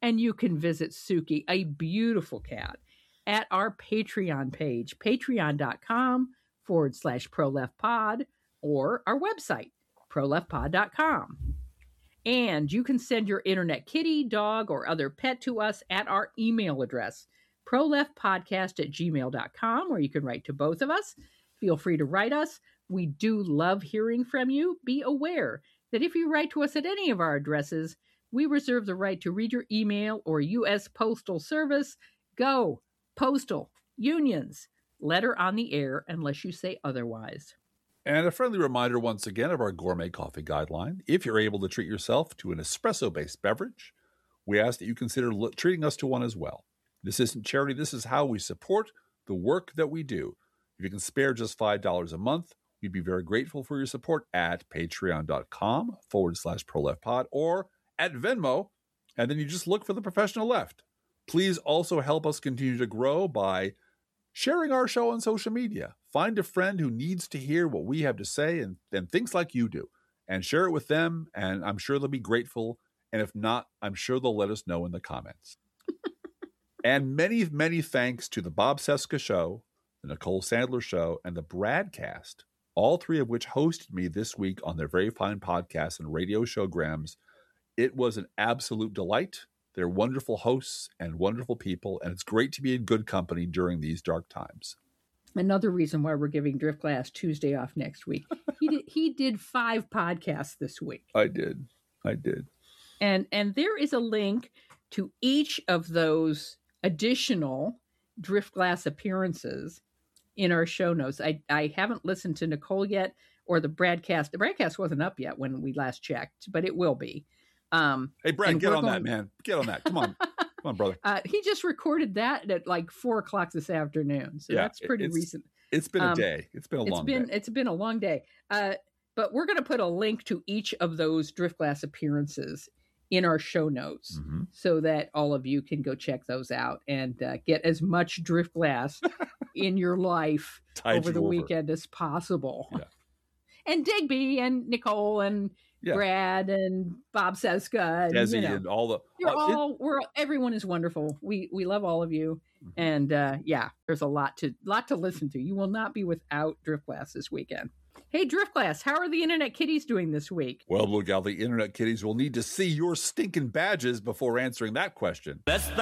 And you can visit Suki, a beautiful cat, at our Patreon page, patreon.com/ProLeftPod, or our website, proleftpod.com. And you can send your internet kitty, dog, or other pet to us at our email address, proleftpodcast@gmail.com, or you can write to both of us. Feel free to write us. We do love hearing from you. Be aware that if you write to us at any of our addresses, we reserve the right to read your email or U.S. Postal Service. Go, Postal, Unions, letter on the air unless you say otherwise. And a friendly reminder once again of our gourmet coffee guideline. If you're able to treat yourself to an espresso-based beverage, we ask that you consider treating us to one as well. This isn't charity. This is how we support the work that we do. If you can spare just $5 a month, we'd be very grateful for your support at patreon.com/ProLeftPod or at Venmo, and then you just look for the Professional Left. Please also help us continue to grow by sharing our show on social media. Find a friend who needs to hear what we have to say and thinks like you do, and share it with them, and I'm sure they'll be grateful. And if not, I'm sure they'll let us know in the comments. And many, many thanks to the Bob Cesca Show, the Nicole Sandler Show, and the Bradcast, all three of which hosted me this week on their very fine podcasts and radio showgrams. It was an absolute delight. They're wonderful hosts and wonderful people, and it's great to be in good company during these dark times. Another reason why we're giving Driftglass Tuesday off next week. He did 5 podcasts this week. I did. And there is a link to each of those additional Driftglass appearances in our show notes. I haven't listened to Nicole yet or the Bradcast. The Bradcast wasn't up yet when we last checked, but it will be. Hey, Brad, get on that, man. Get on that. Come on. Come on, brother. He just recorded that at like 4:00 this afternoon. So that's pretty recent. It's been a day. It's been a long day. It's been a long day. But we're going to put a link to each of those Driftglass appearances in our show notes so that all of you can go check those out and get as much Driftglass in your life over the weekend as possible. Yeah. And Digby and Nicole and Brad and Bob Cesca and Desi and all the everyone is wonderful. We love all of you, and there's a lot to listen to. You will not be without Driftglass this weekend. Hey, Driftglass, how are the Internet Kitties doing this week? Well, look, Al, the Internet Kitties will need to see your stinking badges before answering that question.